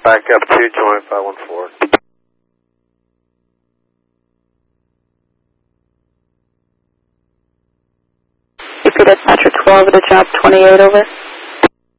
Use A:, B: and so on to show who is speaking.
A: Back up to join 514.
B: AP Dispatcher 12 to job 28, over.